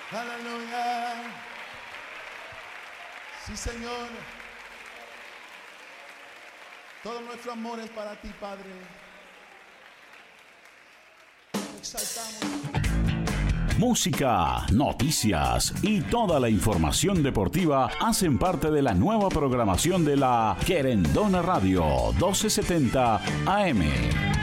Aleluya. Sí, Señor. Todo nuestro amor es para ti, Padre. Exaltamos. Música, noticias y toda la información deportiva hacen parte de la nueva programación de la Querendona Radio 1270 AM.